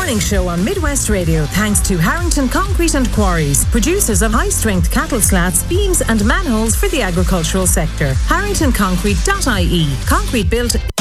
Morning Show on Midwest Radio, thanks to Harrington Concrete and Quarries, producers of high-strength cattle slats, beams and manholes for the agricultural sector. HarringtonConcrete.ie. Concrete built